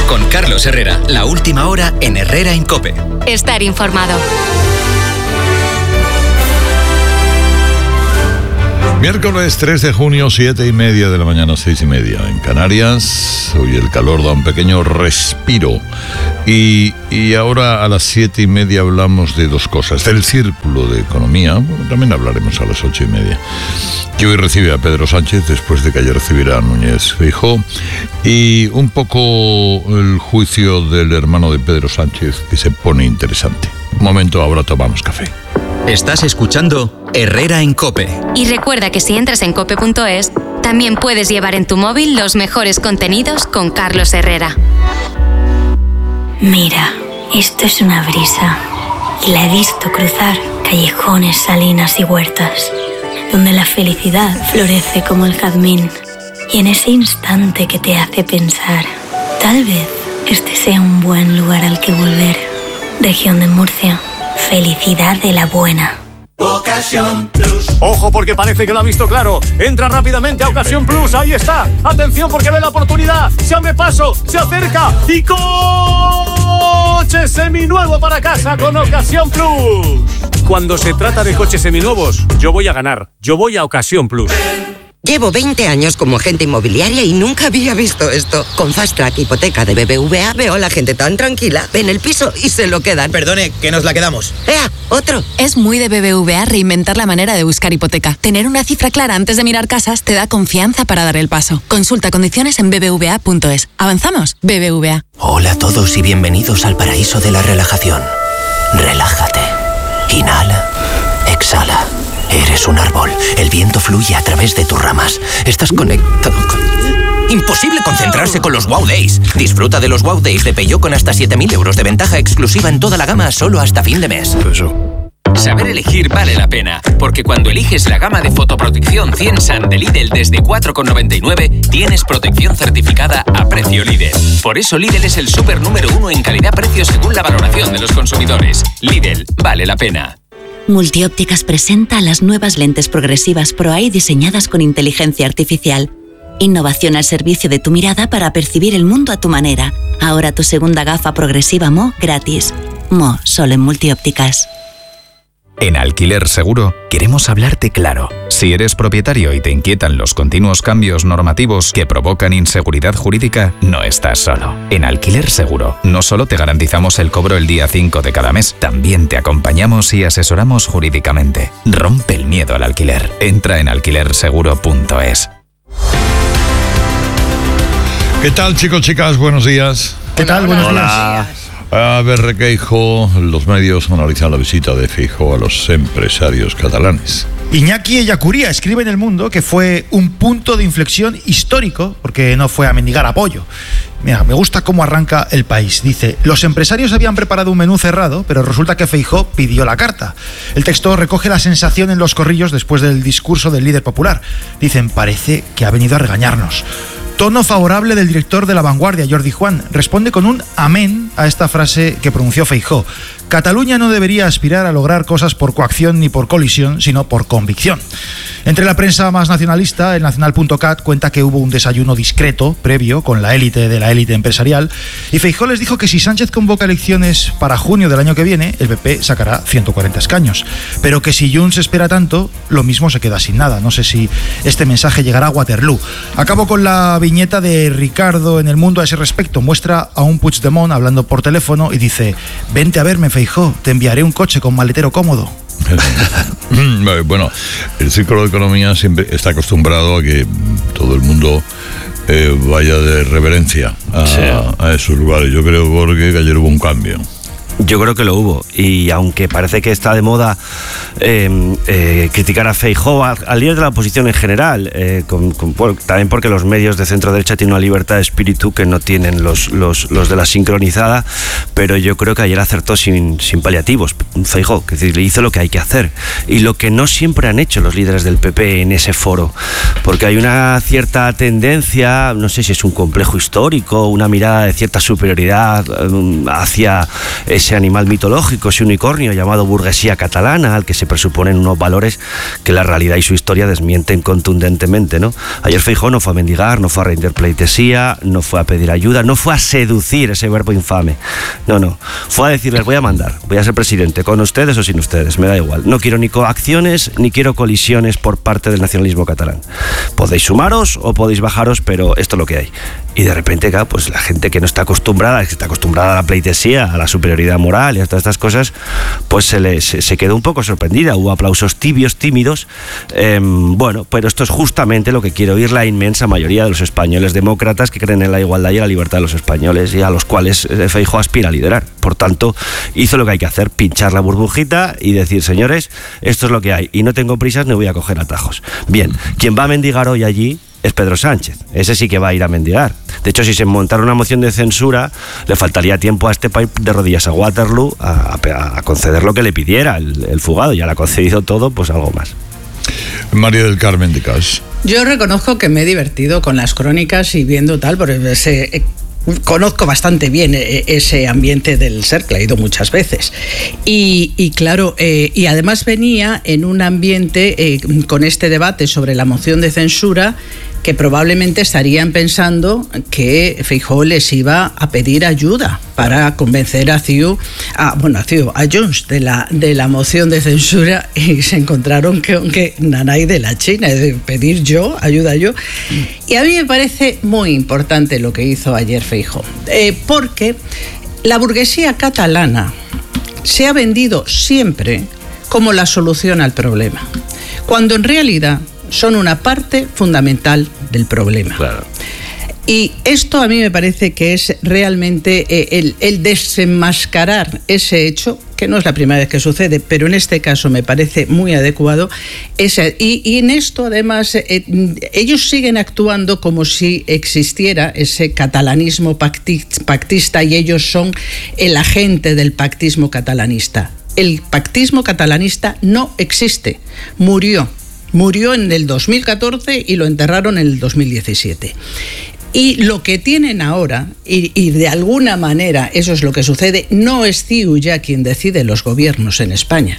Con Carlos Herrera, la última hora en Herrera en COPE. Estar informado. Miércoles 3 de junio, 7:30 de la mañana, 6:30 en Canarias. Hoy el calor da un pequeño respiro. Y ahora a las 7:30 hablamos de dos cosas. Del Círculo de Economía, también hablaremos a las 8:30. Que hoy recibe a Pedro Sánchez después de que ayer recibiera a Núñez Feijóo. Y un poco el juicio del hermano de Pedro Sánchez, que se pone interesante. Un momento, ahora tomamos café. Estás escuchando Herrera en COPE. Y recuerda que si entras en cope.es, también puedes llevar en tu móvil los mejores contenidos con Carlos Herrera. Mira, esto es una brisa. Y la he visto cruzar callejones, salinas y huertas, donde la felicidad florece como el jazmín. Y en ese instante que te hace pensar, tal vez este sea un buen lugar al que volver. Región de Murcia. Felicidad de la buena. Ocasión Plus. Ojo, porque parece que lo ha visto claro. Entra rápidamente a Ocasión Plus. Ahí está. Atención, porque ve la oportunidad. Se abre paso, se acerca. Y coche seminuevo para casa con Ocasión Plus. Cuando se trata de coches seminuevos, yo voy a ganar. Yo voy a Ocasión Plus. Llevo 20 años como agente inmobiliaria y nunca había visto esto. Con Fast Track Hipoteca de BBVA veo a la gente tan tranquila. Ven el piso y se lo quedan. Perdone, que nos la quedamos. ¡Ea! ¡Otro! Es muy de BBVA reinventar la manera de buscar hipoteca. Tener una cifra clara antes de mirar casas te da confianza para dar el paso. Consulta condiciones en bbva.es. ¿Avanzamos? BBVA. Hola a todos y bienvenidos al paraíso de la relajación. Relájate. Inhala. Exhala. Eres un árbol. El viento fluye a través de tus ramas. Estás conectado con... Imposible concentrarse con los Wow Days. Disfruta de los Wow Days de Peugeot con hasta 7.000 euros de ventaja exclusiva en toda la gama solo hasta fin de mes. Saber elegir vale la pena, porque cuando eliges la gama de fotoprotección 100 Sun de Lidl desde 4,99, tienes protección certificada a precio Lidl. Por eso Lidl es el súper número 1 en calidad-precio según la valoración de los consumidores. Lidl, vale la pena. Multiópticas presenta las nuevas lentes progresivas Pro Eye diseñadas con inteligencia artificial. Innovación al servicio de tu mirada para percibir el mundo a tu manera. Ahora tu segunda gafa progresiva Mo gratis. Mo, solo en Multiópticas. En Alquiler Seguro queremos hablarte claro. Si eres propietario y te inquietan los continuos cambios normativos que provocan inseguridad jurídica, no estás solo. En Alquiler Seguro no solo te garantizamos el cobro el día 5 de cada mes, también te acompañamos y asesoramos jurídicamente. Rompe el miedo al alquiler. Entra en alquilerseguro.es. ¿Qué tal, chicos, chicas? Buenos días. ¿Qué tal? Buenos días. A ver, Requeijo, los medios analizan la visita de Feijóo a los empresarios catalanes. Iñaki Ellacuría escribe en El Mundo que fue un punto de inflexión histórico porque no fue a mendigar apoyo. Mira, me gusta cómo arranca El País. Dice, los empresarios habían preparado un menú cerrado, pero resulta que Feijóo pidió la carta. El texto recoge la sensación en los corrillos después del discurso del líder popular. Dicen, parece que ha venido a regañarnos. Tono favorable del director de La Vanguardia, Jordi Juan, responde con un amén a esta frase que pronunció Feijóo. Cataluña no debería aspirar a lograr cosas por coacción ni por colisión, sino por convicción. Entre la prensa más nacionalista, el Nacional.cat cuenta que hubo un desayuno discreto, previo, con la élite de la élite empresarial, y Feijóo les dijo que si Sánchez convoca elecciones para junio del año que viene, el PP sacará 140 escaños. Pero que si Junts espera tanto, lo mismo se queda sin nada. No sé si este mensaje llegará a Waterloo. Acabo con la viñeta de Ricardo en El Mundo a ese respecto. Muestra a un Puigdemont hablando por teléfono y dice, vente a verme, Feijóo, te enviaré un coche con maletero cómodo. Bueno, el Círculo de Economía siempre está acostumbrado a que todo el mundo vaya de reverencia a esos lugares. Yo creo, Borges, que ayer hubo un cambio. Yo creo que lo hubo, y aunque parece que está de moda criticar a Feijóo, al líder de la oposición en general, también porque los medios de centro derecha tienen una libertad de espíritu que no tienen los de la sincronizada, pero yo creo que ayer acertó sin paliativos Feijóo, que le hizo lo que hay que hacer y lo que no siempre han hecho los líderes del PP en ese foro, porque hay una cierta tendencia, no sé si es un complejo histórico, una mirada de cierta superioridad hacia ese animal mitológico, ese unicornio llamado burguesía catalana, al que se presuponen unos valores que la realidad y su historia desmienten contundentemente, ¿no? Ayer Feijóo no fue a mendigar, no fue a rendir pleitesía, no fue a pedir ayuda, no fue a seducir, ese verbo infame. No. Fue a decirles, voy a mandar, voy a ser presidente, con ustedes o sin ustedes, me da igual. No quiero ni coacciones, ni quiero colisiones por parte del nacionalismo catalán. Podéis sumaros o podéis bajaros, pero esto es lo que hay. Y de repente, claro, pues la gente que no está acostumbrada, que está acostumbrada a la pleitesía, a la superioridad moral y a todas estas cosas, pues se quedó un poco sorprendida. Hubo aplausos tibios, tímidos. Bueno, pero esto es justamente lo que quiere oír la inmensa mayoría de los españoles demócratas que creen en la igualdad y la libertad de los españoles y a los cuales Feijóo aspira a liderar. Por tanto, hizo lo que hay que hacer, pinchar la burbujita y decir, señores, esto es lo que hay y no tengo prisas ni voy a coger atajos. Bien, quien va a mendigar hoy allí es Pedro Sánchez. Ese sí que va a ir a mendigar. De hecho, si se montara una moción de censura, le faltaría tiempo a este país de rodillas a Waterloo a conceder lo que le pidiera el fugado. Ya le ha concedido todo, pues algo más. María del Carmen de Cas. Yo reconozco que me he divertido con las crónicas y viendo tal, porque conozco bastante bien ese ambiente del Cercle, he ido muchas veces. Y claro, y además venía en un ambiente con este debate sobre la moción de censura, que probablemente estarían pensando que Feijóo les iba a pedir ayuda para convencer a Junts de la moción de censura, y se encontraron que nanay de la China, de pedir ayuda yo. Y a mí me parece muy importante lo que hizo ayer Feijóo, porque la burguesía catalana se ha vendido siempre como la solución al problema, cuando en realidad son una parte fundamental del problema. Claro. Y esto a mí me parece que es realmente el desenmascarar ese hecho, que no es la primera vez que sucede, pero en este caso me parece muy adecuado. Y en esto, además, ellos siguen actuando como si existiera ese catalanismo pactista y ellos son el agente del pactismo catalanista. El pactismo catalanista no existe, murió en el 2014 y lo enterraron en el 2017. Y lo que tienen ahora, y de alguna manera eso es lo que sucede, no es CiU ya quien decide los gobiernos en España.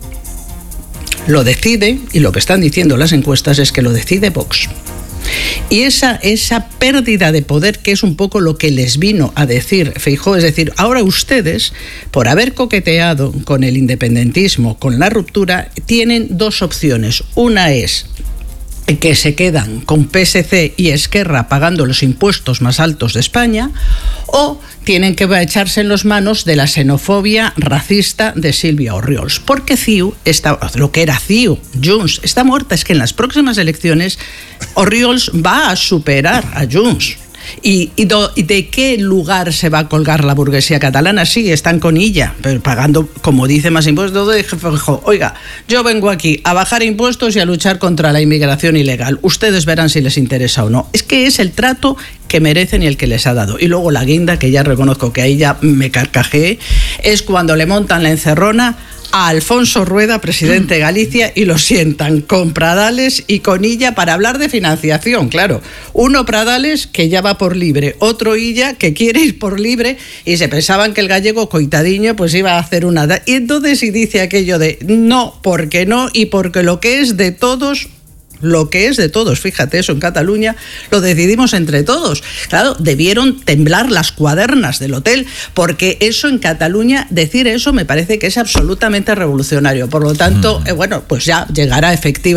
Lo decide, y lo que están diciendo las encuestas es que lo decide Vox. Y esa pérdida de poder, que es un poco lo que les vino a decir Feijóo, es decir, ahora ustedes, por haber coqueteado con el independentismo, con la ruptura, tienen dos opciones. Una es que se quedan con PSC y Esquerra pagando los impuestos más altos de España, o tienen que echarse en las manos de la xenofobia racista de Sílvia Orriols, porque CiU, lo que era CiU, Junts, está muerta. Es que en las próximas elecciones Orriols va a superar a Junts. ¿Y de qué lugar se va a colgar la burguesía catalana? Sí, están con ella, pero pagando, como dice, más impuestos. Oiga, yo vengo aquí a bajar impuestos y a luchar contra la inmigración ilegal. Ustedes verán si les interesa o no. Es que es el trato que merecen y el que les ha dado. Y luego la guinda, que ya reconozco que ahí ya me carcajeé, es cuando le montan la encerrona a Alfonso Rueda, presidente de Galicia, y lo sientan con Pradales y con Illa para hablar de financiación. Claro, uno Pradales, que ya va por libre, otro Illa, que quiere ir por libre, y se pensaban que el gallego coitadiño pues iba a hacer una... Y entonces y dice aquello de no, porque no, y porque lo que es de todos... Fíjate, eso en Cataluña lo decidimos entre todos. Claro, debieron temblar las cuadernas del hotel, porque eso en Cataluña, decir eso me parece que es absolutamente revolucionario. Por lo tanto, bueno, pues ya llegará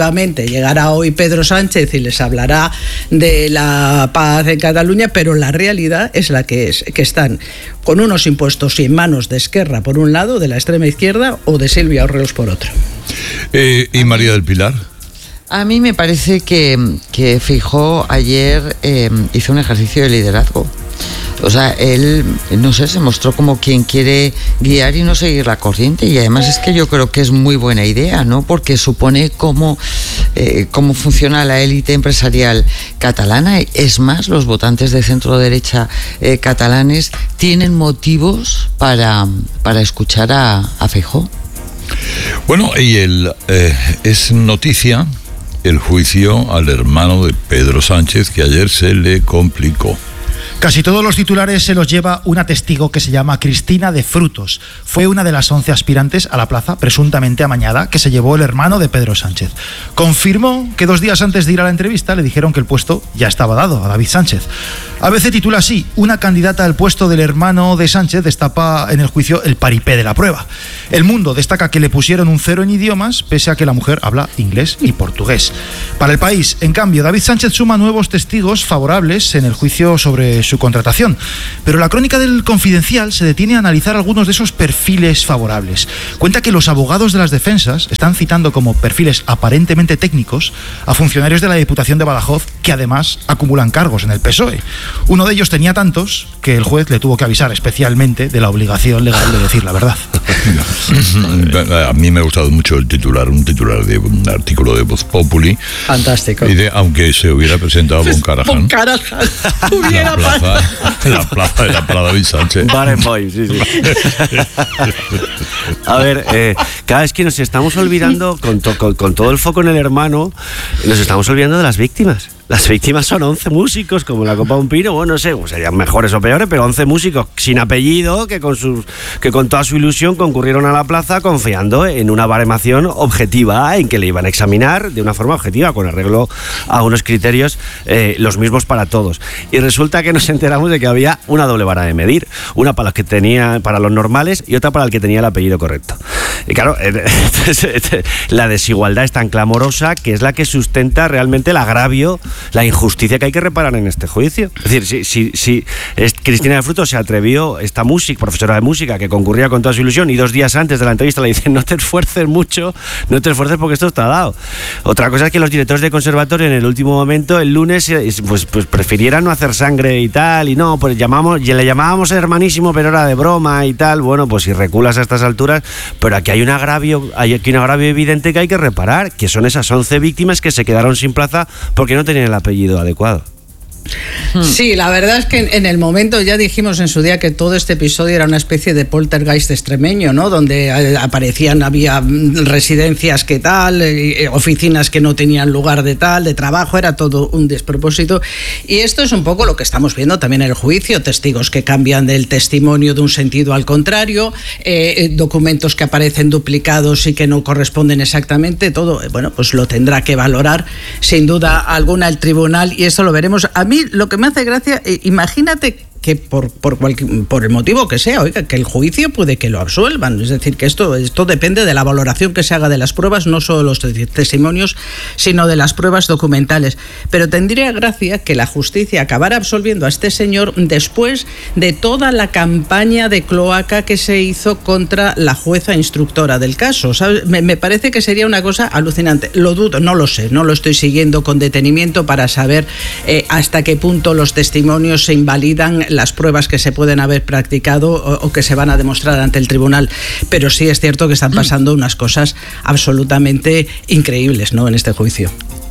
hoy Pedro Sánchez y les hablará de la paz en Cataluña, pero la realidad es la que es, que están con unos impuestos en manos de Esquerra por un lado, de la extrema izquierda, o de Sílvia Orriols por otro. ¿Y María del Pilar? A mí me parece que Feijóo ayer hizo un ejercicio de liderazgo. O sea, él, no sé, se mostró como quien quiere guiar y no seguir la corriente. Y además es que yo creo que es muy buena idea, ¿no? Porque supone cómo funciona la élite empresarial catalana. Es más, los votantes de centro-derecha catalanes tienen motivos para escuchar a Feijóo. Bueno, y es noticia el juicio al hermano de Pedro Sánchez, que ayer se le complicó. Casi todos los titulares se los lleva una testigo que se llama Cristina de Frutos. Fue una de las 11 aspirantes a la plaza, presuntamente amañada, que se llevó el hermano de Pedro Sánchez. Confirmó que 2 días antes de ir a la entrevista le dijeron que el puesto ya estaba dado a David Sánchez. ABC titula así: una candidata al puesto del hermano de Sánchez destapa en el juicio el paripé de la prueba. El Mundo destaca que le pusieron un 0 en idiomas, pese a que la mujer habla inglés y portugués. Para El País, en cambio, David Sánchez suma nuevos testigos favorables en el juicio sobre su contratación. Pero la crónica del Confidencial se detiene a analizar algunos de esos perfiles favorables. Cuenta que los abogados de las defensas están citando como perfiles aparentemente técnicos a funcionarios de la Diputación de Badajoz que además acumulan cargos en el PSOE. Uno de ellos tenía tantos que el juez le tuvo que avisar especialmente de la obligación legal de decir la verdad. A mí me ha gustado mucho un titular de un artículo de Voz Populi. Fantástico. Y aunque se hubiera presentado Von Karajan. Hubiera la plaza era para David Sánchez. Sí. A ver, cada vez que nos estamos olvidando, con todo el foco en el hermano, nos estamos olvidando de las víctimas. Las víctimas son 11 músicos, como la Copa de un Pino, bueno, no sé, serían mejores o peores, pero 11 músicos sin apellido que con toda su ilusión concurrieron a la plaza confiando en una baremación objetiva, en que le iban a examinar de una forma objetiva, con arreglo a unos criterios los mismos para todos. Y resulta que nos enteramos de que había una doble vara de medir, una para los normales y otra para el que tenía el apellido correcto. Y claro, la desigualdad es tan clamorosa que es la que sustenta realmente el agravio, la injusticia que hay que reparar en este juicio. Es decir, si Cristina de Frutos se atrevió, esta profesora de música que concurría con toda su ilusión, y 2 días antes de la entrevista le dicen: no te esfuerces mucho, no te esfuerces porque esto está dado. Otra cosa es que los directores de conservatorio en el último momento, el lunes, pues prefirieran no hacer sangre y tal, y no, pues le llamábamos hermanísimo, pero era de broma y tal. Bueno, pues si reculas a estas alturas, pero aquí hay un agravio evidente que hay que reparar, que son esas 11 víctimas que se quedaron sin plaza porque no tenían el apellido adecuado. Sí, la verdad es que en el momento ya dijimos en su día que todo este episodio era una especie de poltergeist extremeño, ¿no? Donde había residencias que tal, oficinas que no tenían lugar de trabajo, era todo un despropósito. Y esto es un poco lo que estamos viendo también en el juicio: testigos que cambian del testimonio de un sentido al contrario, documentos que aparecen duplicados y que no corresponden exactamente, todo, bueno, pues lo tendrá que valorar sin duda alguna el tribunal, y esto lo veremos. A mí lo que me hace gracia, imagínate que por el motivo que sea, oiga, que el juicio puede que lo absuelvan. Es decir, que esto depende de la valoración que se haga de las pruebas, no solo los testimonios, sino de las pruebas documentales. Pero tendría gracia que la justicia acabara absolviendo a este señor después de toda la campaña de cloaca que se hizo contra la jueza instructora del caso. ¿Sabes? Me parece que sería una cosa alucinante. Lo dudo, no lo sé, no lo estoy siguiendo con detenimiento para saber hasta qué punto los testimonios se invalidan, las pruebas que se pueden haber practicado o que se van a demostrar ante el tribunal, pero sí es cierto que están pasando unas cosas absolutamente increíbles, ¿no?, en este juicio.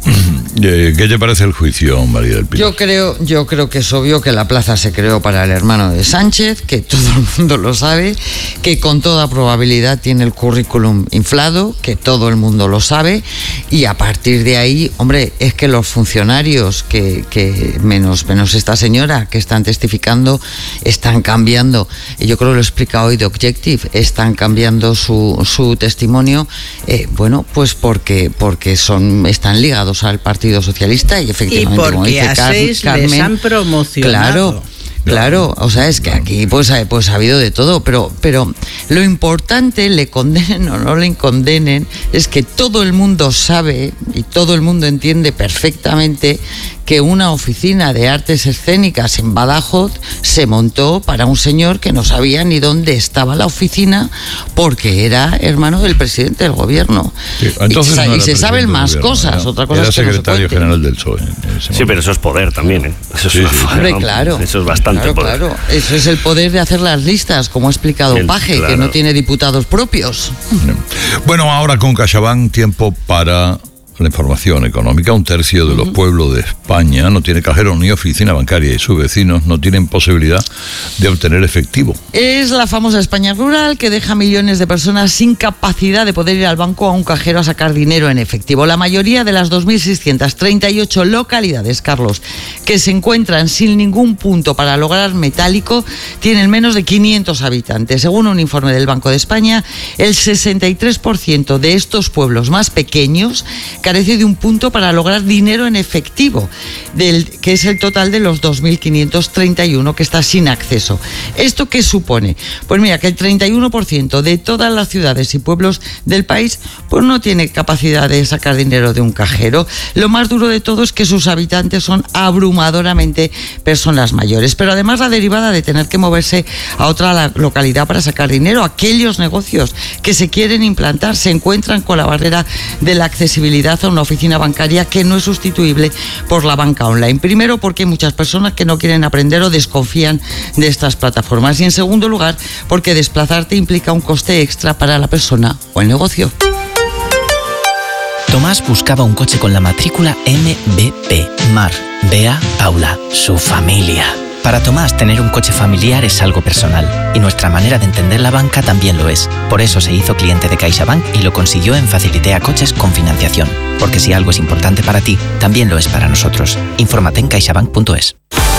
¿Qué te parece el juicio, María del Pino? Yo creo que es obvio que la plaza se creó para el hermano de Sánchez, que todo el mundo lo sabe, que con toda probabilidad tiene el currículum inflado, que todo el mundo lo sabe, y a partir de ahí, hombre, es que los funcionarios que menos esta señora que están testificando están cambiando, yo creo que lo he explicado hoy de Objective, están cambiando su testimonio, bueno, pues porque están ligados al Partido Socialista y efectivamente, y porque como dice a 6 Carmen, les han promocionado. Claro, o sea, es que aquí pues ha habido de todo, pero lo importante, le condenen o no le condenen, es que todo el mundo sabe y todo el mundo entiende perfectamente que una oficina de artes escénicas en Badajoz se montó para un señor que no sabía ni dónde estaba la oficina porque era hermano del presidente del gobierno. Sí, y se saben más cosas, otra cosa era es que secretario general del PSOE. Sí, pero eso es poder también, ¿eh? Eso es hombre, claro. Eso es bastante poder. Claro, eso es el poder de hacer las listas, como ha explicado Paje, claro, que no tiene diputados propios. Bueno, ahora con CaixaBank, tiempo para la información económica. 1/3 de los pueblos de España no tiene cajero ni oficina bancaria y sus vecinos no tienen posibilidad de obtener efectivo. Es la famosa España rural que deja a millones de personas sin capacidad de poder ir al banco o a un cajero a sacar dinero en efectivo. La mayoría de las 2.638 localidades, Carlos, que se encuentran sin ningún punto para lograr metálico, tienen menos de 500 habitantes. Según un informe del Banco de España, el 63% de estos pueblos más pequeños carece de un punto para lograr dinero en efectivo, que es el total de los 2.531 que está sin acceso. ¿Esto qué supone? Pues mira, que el 31% de todas las ciudades y pueblos del país pues no tiene capacidad de sacar dinero de un cajero. Lo más duro de todo es que sus habitantes son abrumadoramente personas mayores, pero además la derivada de tener que moverse a otra localidad para sacar dinero, aquellos negocios que se quieren implantar se encuentran con la barrera de la accesibilidad a una oficina bancaria que no es sustituible por la banca online. Primero, porque hay muchas personas que no quieren aprender o desconfían de estas plataformas, y en segundo lugar, porque desplazarte implica un coste extra para la persona o el negocio. Tomás buscaba un coche con la matrícula MBP. Mar, Bea, Paula, su familia. Para Tomás, tener un coche familiar es algo personal, y nuestra manera de entender la banca también lo es. Por eso se hizo cliente de CaixaBank y lo consiguió en Facilitea Coches con financiación. Porque si algo es importante para ti, también lo es para nosotros. Infórmate en caixabank.es.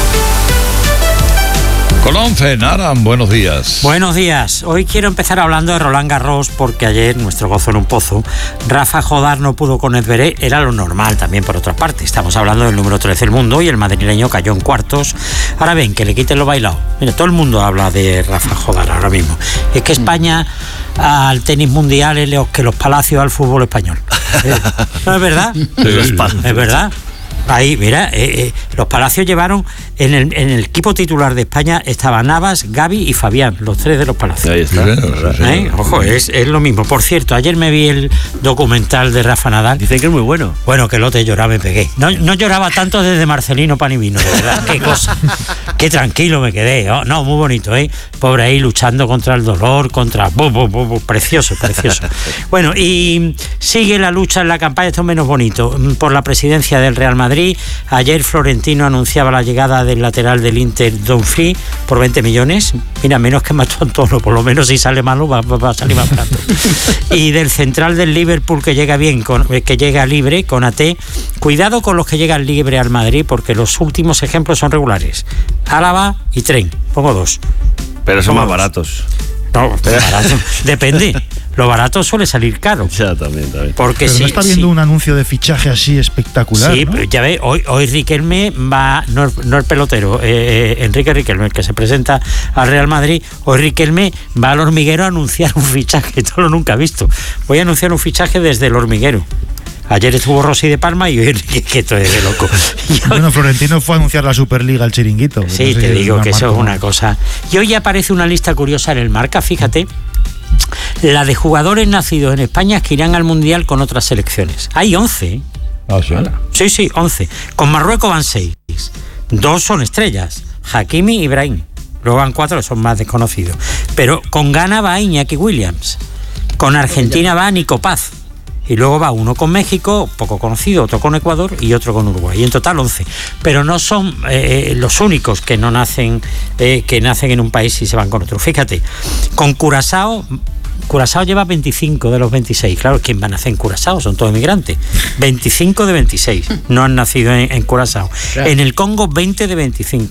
Colón Fenaran, buenos días. Buenos días. Hoy quiero empezar hablando de Roland Garros porque ayer, nuestro gozo en un pozo, Rafa Jodar no pudo con Edberé, era lo normal también por otra parte. Estamos hablando del número 13 del mundo y el madrileño cayó en cuartos. Ahora ven, que le quiten lo bailado. Mira, todo el mundo habla de Rafa Jodar ahora mismo. Es que España al tenis mundial es lo que los palacios al fútbol español. ¿No es verdad? Es verdad. Ahí, mira, los Palacios llevaron en el equipo titular de España estaban Navas, Gavi y Fabián, los tres de los Palacios. Ahí está. Ojo, es lo mismo. Por cierto, ayer me vi el documental de Rafa Nadal. Dicen que es muy bueno. Bueno, que lote lloraba, me pegué. No lloraba tanto desde Marcelino Panivino, de verdad. Qué cosa. Qué tranquilo me quedé. Oh, no, muy bonito, ¿eh? Pobre ahí luchando contra el dolor, precioso, precioso. Bueno, y sigue la lucha en la campaña, esto es menos bonito, por la presidencia del Real Madrid. Ayer Florentino anunciaba la llegada del lateral del Inter, Dumfries, por 20 millones. Mira, menos que Macho Antonio, por lo menos si sale malo va a salir más barato. Y del central del Liverpool que llega bien, que llega libre con AT. Cuidado con los que llegan libre al Madrid, porque los últimos ejemplos son regulares. Álava y Tren, pongo dos. Pero son más baratos. No, barato. Depende. Lo barato suele salir caro. Ya, también. Porque pero no está viendo un anuncio de fichaje así espectacular, sí, ¿no? Ya ve, hoy Riquelme va, no el pelotero, Enrique Riquelme, el que se presenta al Real Madrid, hoy Riquelme va al Hormiguero a anunciar un fichaje, esto lo nunca he visto. Voy a anunciar un fichaje desde el Hormiguero. Ayer estuvo Rossi de Palma y hoy que esto es de loco. Bueno, Florentino fue a anunciar la Superliga al Chiringuito. Sí, no sé, te digo que eso es una cosa. Y hoy aparece una lista curiosa en el Marca, fíjate, la de jugadores nacidos en España que irán al Mundial con otras selecciones. Hay 11. ¿Sí? Sí, 11. Con Marruecos van 6. 2 son estrellas, Hakimi y Ibrahim. Luego van 4 que son más desconocidos. Pero con Ghana va Iñaki Williams. Con Argentina va Nico Paz. Y luego va uno con México, poco conocido, otro con Ecuador y otro con Uruguay. Y en total 11. Pero no son los únicos que no nacen, que nacen en un país y se van con otro. Fíjate, con Curazao lleva 25 de los 26. Claro, ¿quién va a nacer en Curazao? Son todos inmigrantes. 25 de 26 no han nacido en Curazao. Claro. En el Congo 20 de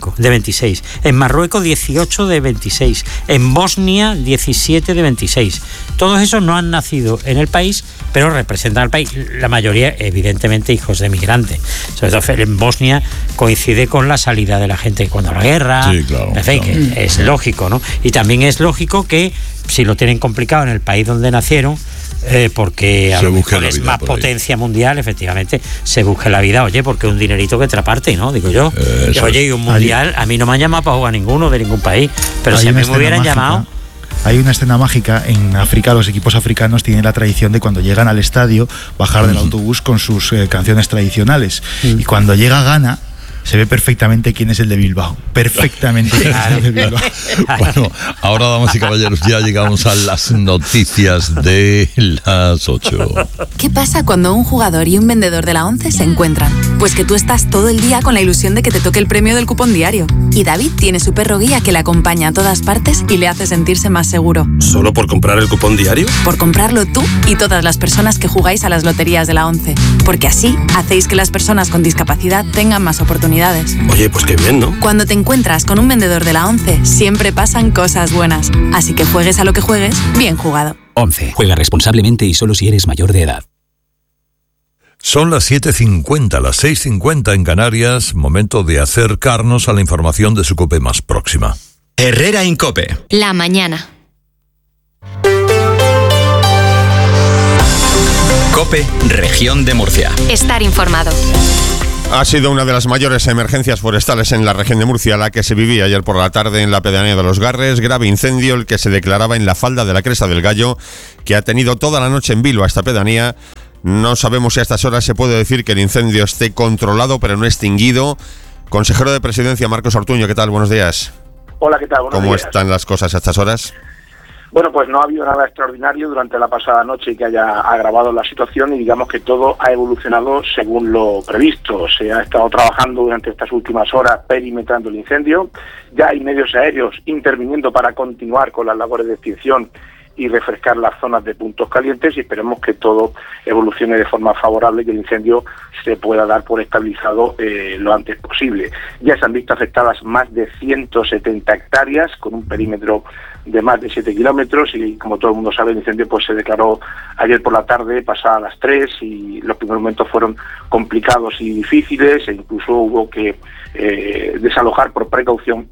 26. En Marruecos 18 de 26. En Bosnia 17 de 26. Todos esos no han nacido en el país, pero representan al país. La mayoría, evidentemente, hijos de migrantes. Sobre todo en Bosnia coincide con la salida de la gente cuando la guerra. Sí, claro. En fin, claro. Que es lógico, ¿no? Y también es lógico que si lo tienen complicado en el país donde nacieron, porque a lo mejor es más potencia mundial, efectivamente, se busque la vida, oye, porque un dinerito que otra parte, ¿no? Digo yo. Oye, y un mundial, a mí no me han llamado para jugar ninguno de ningún país, pero si a mí me hubieran llamado... Hay una escena mágica en África. Los equipos africanos tienen la tradición de cuando llegan al estadio bajar del autobús con sus canciones tradicionales. Y cuando llega Ghana, se ve perfectamente quién es el de Bilbao. Perfectamente quién es el de Bilbao. Bueno, ahora, damas y caballeros, ya llegamos a las noticias de las 8. ¿Qué pasa cuando un jugador y un vendedor de la ONCE se encuentran? Pues que tú estás todo el día con la ilusión de que te toque el premio del cupón diario. Y David tiene su perro guía que le acompaña a todas partes y le hace sentirse más seguro. ¿Solo por comprar el cupón diario? Por comprarlo tú y todas las personas que jugáis a las loterías de la ONCE. Porque así hacéis que las personas con discapacidad tengan más oportunidades. Oye, pues qué bien, ¿no? Cuando te encuentras con un vendedor de la ONCE, siempre pasan cosas buenas. Así que juegues a lo que juegues, bien jugado. ONCE. Juega responsablemente y solo si eres mayor de edad. Son las 7:50, las 6:50 en Canarias. Momento de acercarnos a la información de su COPE más próxima. Herrera en COPE. La mañana. COPE, Región de Murcia. Estar informado. Ha sido una de las mayores emergencias forestales en la región de Murcia, la que se vivía ayer por la tarde en la pedanía de Los Garres. Grave incendio el que se declaraba en la falda de la Cresta del Gallo, que ha tenido toda la noche en vilo a esta pedanía. No sabemos si a estas horas se puede decir que el incendio esté controlado, pero no extinguido. Consejero de Presidencia, Marcos Ortuño, ¿qué tal? Buenos días. Hola, ¿qué tal? ¿Cómo están las cosas a estas horas? Bueno, pues no ha habido nada extraordinario durante la pasada noche que haya agravado la situación y digamos que todo ha evolucionado según lo previsto. Se ha estado trabajando durante estas últimas horas perimetrando el incendio. Ya hay medios aéreos interviniendo para continuar con las labores de extinción y refrescar las zonas de puntos calientes, y esperemos que todo evolucione de forma favorable y que el incendio se pueda dar por estabilizado lo antes posible. Ya se han visto afectadas más de 170 hectáreas con un perímetro de más de 7 kilómetros y, como todo el mundo sabe, el incendio pues se declaró ayer por la tarde, pasadas las 3, y los primeros momentos fueron complicados y difíciles, e incluso hubo que desalojar por precaución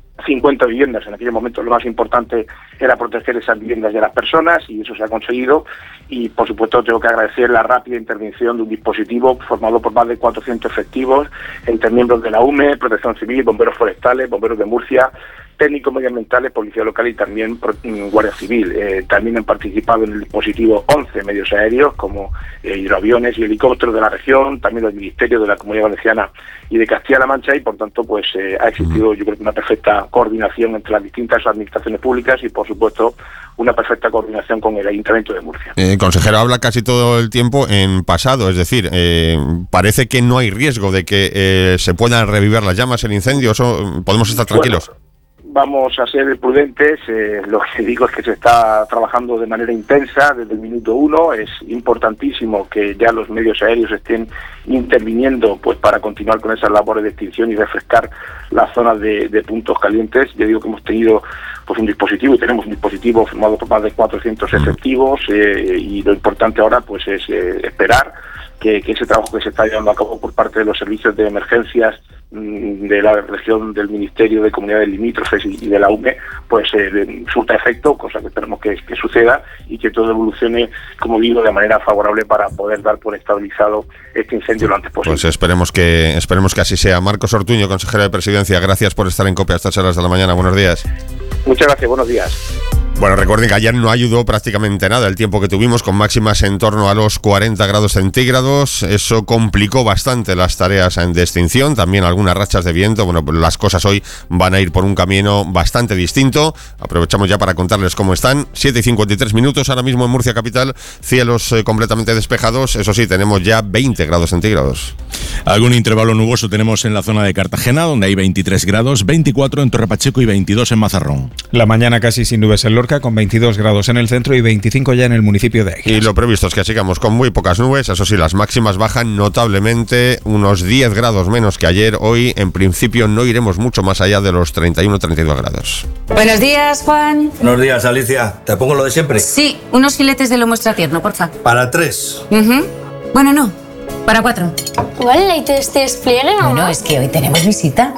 50 viviendas. En aquel momento lo más importante era proteger esas viviendas de las personas, y eso se ha conseguido. Y por supuesto tengo que agradecer la rápida intervención de un dispositivo formado por más de 400 efectivos, entre miembros de la UME, Protección Civil, bomberos forestales, bomberos de Murcia, técnicos medioambientales, policía local y también Guardia Civil. También han participado en el dispositivo 11 medios aéreos como hidroaviones y helicópteros de la región, también los ministerios de la Comunidad Valenciana y de Castilla-La Mancha, y por tanto pues ha existido, yo creo que una perfecta coordinación entre las distintas administraciones públicas y por supuesto una perfecta coordinación con el Ayuntamiento de Murcia. Consejero, habla casi todo el tiempo en pasado, es decir, parece que no hay riesgo de que se puedan revivir las llamas, el incendio. ¿Eso podemos estar tranquilos? Bueno, vamos a ser prudentes. Lo que digo es que se está trabajando de manera intensa desde el minuto 1. Es importantísimo que ya los medios aéreos estén interviniendo pues para continuar con esas labores de extinción y refrescar las zonas de puntos calientes. Ya digo que hemos tenido pues un dispositivo, y tenemos un dispositivo formado por más de 400 efectivos, y lo importante ahora pues es esperar que ese trabajo que se está llevando a cabo por parte de los servicios de emergencias de la región, del Ministerio de Comunidades Limítrofes y de la UME, pues surta efecto, cosa que esperemos que suceda, y que todo evolucione, como digo, de manera favorable para poder dar por estabilizado este incendio lo antes posible. Pues esperemos que así sea. Marcos Ortuño, consejero de Presidencia, gracias por estar en COPE a estas horas de la mañana. Buenos días. Muchas gracias, buenos días. Bueno, recuerden que ayer no ayudó prácticamente nada el tiempo que tuvimos, con máximas en torno a los 40 grados centígrados. Eso complicó bastante las tareas de extinción, también algunas rachas de viento. Bueno, las cosas hoy van a ir por un camino bastante distinto. Aprovechamos ya para contarles cómo están. 7:53 minutos ahora mismo en Murcia capital, cielos completamente despejados. Eso sí, tenemos ya 20 grados centígrados. Algún intervalo nuboso tenemos en la zona de Cartagena, donde hay 23 grados, 24 en Torrepacheco y 22 en Mazarrón. La mañana casi sin nubes en Lorca, con 22 grados en el centro y 25 ya en el municipio de Águilas. Y lo previsto es que sigamos con muy pocas nubes. Eso sí, las máximas bajan notablemente, unos 10 grados menos que ayer. Hoy, en principio, no iremos mucho más allá de los 31-32 grados. Buenos días, Juan. Buenos días, Alicia. ¿Te pongo lo de siempre? Sí, unos filetes de lomo extra tierno, porfa. Para 3. Bueno, no, para 4. ¿Cuál leite este despliegue, no? Bueno, es que hoy tenemos visita.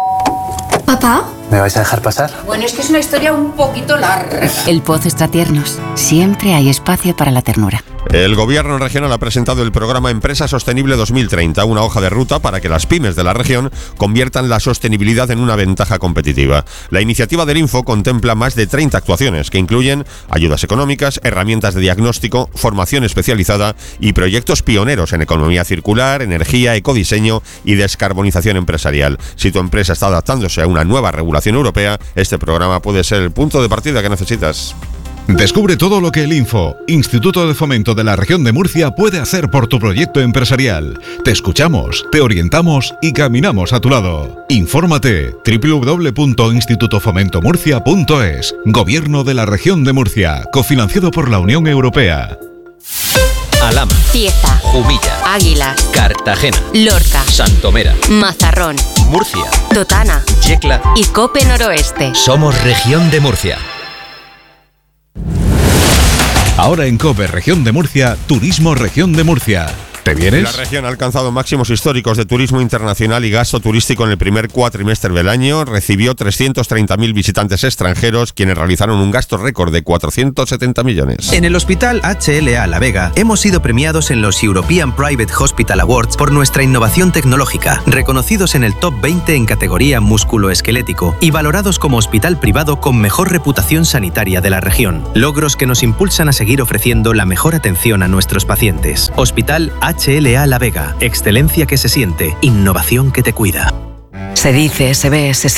¿Papá? ¿Me vais a dejar pasar? Bueno, es que es una historia un poquito larga. El Pozo Extratiernos. Siempre hay espacio para la ternura. El Gobierno regional ha presentado el programa Empresa Sostenible 2030, una hoja de ruta para que las pymes de la región conviertan la sostenibilidad en una ventaja competitiva. La iniciativa del Info contempla más de 30 actuaciones que incluyen ayudas económicas, herramientas de diagnóstico, formación especializada y proyectos pioneros en economía circular, energía, ecodiseño y descarbonización empresarial. Si tu empresa está adaptándose a una nueva regulación europea, este programa puede ser el punto de partida que necesitas. Descubre todo lo que el Info, Instituto de Fomento de la Región de Murcia, puede hacer por tu proyecto empresarial. Te escuchamos, te orientamos y caminamos a tu lado. Infórmate www.institutofomentomurcia.es. Gobierno de la Región de Murcia, cofinanciado por la Unión Europea. Alhama, Cieza, Jumilla, Águilas, Cartagena, Lorca, Santomera, Mazarrón, Murcia, Totana Yecla y Cope Noroeste. Somos Región de Murcia. Ahora en COPE Región de Murcia, Turismo Región de Murcia. ¿Te vienes? La región ha alcanzado máximos históricos de turismo internacional y gasto turístico en el primer cuatrimestre del año. Recibió 330.000 visitantes extranjeros, quienes realizaron un gasto récord de 470 millones. En el Hospital HLA La Vega hemos sido premiados en los European Private Hospital Awards por nuestra innovación tecnológica, reconocidos en el top 20 en categoría músculo-esquelético y valorados como hospital privado con mejor reputación sanitaria de la región. Logros que nos impulsan a seguir ofreciendo la mejor atención a nuestros pacientes. Hospital HLA La Vega. Excelencia que se siente, innovación que te cuida. Se dice, se ve, se